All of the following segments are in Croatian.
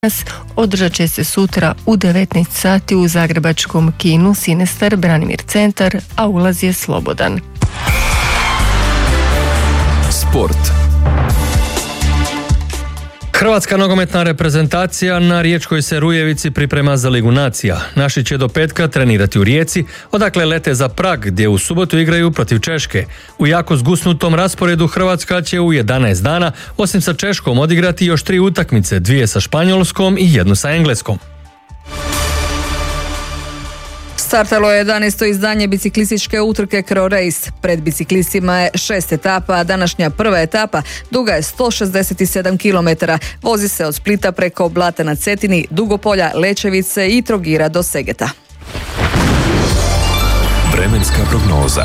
održat će se sutra u 19 sati u zagrebačkom kinu Sinestar Branimir centar, a ulaz je slobodan. Sport. Hrvatska nogometna reprezentacija na riječkoj se Rujevici priprema za Ligu nacija. Naši će do petka trenirati u Rijeci, odakle lete za Prag, gdje u subotu igraju protiv Češke. U jako zgusnutom rasporedu Hrvatska će u 11 dana, osim sa Češkom, odigrati još 3 utakmice, 2 sa Španjolskom i 1 sa Engleskom. Startalo je 11. izdanje biciklističke utrke Cro Race. Pred biciklistima je 6 etapa, a današnja prva etapa duga je 167 km. Vozi se od Splita preko Blata na Cetini, Dugopolja, Lečevice i Trogira do Segeta. Vremenska prognoza.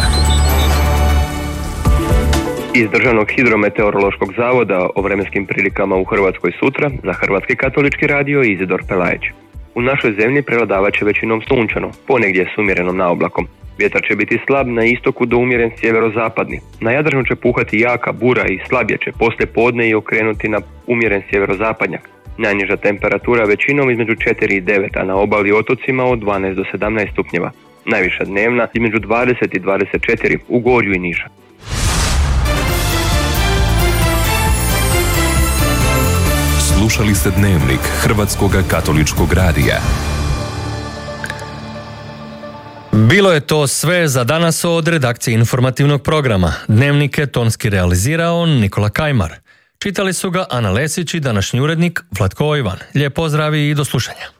Iz Državnog hidrometeorološkog zavoda o vremenskim prilikama u Hrvatskoj sutra za Hrvatski katolički radio Izidor Pelajić. U našoj zemlji prevladavat će većinom sunčano, ponegdje s umjerenom naoblakom. Vjetar će biti slab na istoku do umjeren sjeverozapadni. Na Jadranu će puhati jaka bura i slabije će poslije podne i okrenuti na umjeren sjeverozapadnjak. Najniža temperatura većinom između 4 i 9, a na obali otocima od 12 do 17 stupnjeva. Najviša dnevna između 20 i 24 u Gorju i niža. Slušali ste Dnevnik Hrvatskog katoličkog radija. Bilo je to sve za danas od redakcije informativnog programa. Dnevnik je tonski realizirao Nikola Kajmar. Čitali su ga Ana Lesić i današnji urednik Vlatko Ojvan. Lijep pozdrav i do slušanja.